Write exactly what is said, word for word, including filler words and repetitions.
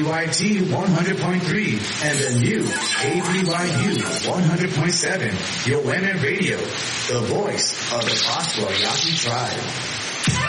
Y T one hundred point three and the new K B Y U one hundred point seven. Yoemen Radio, the voice of the Pascua Yaqui tribe.